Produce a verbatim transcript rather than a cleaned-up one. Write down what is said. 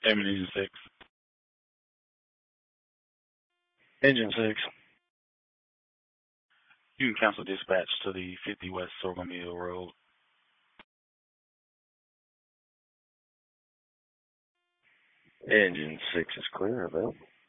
Engine six. Engine six. You can cancel dispatch to the fifty West Sorghum Mill Road. Engine six is clear, though.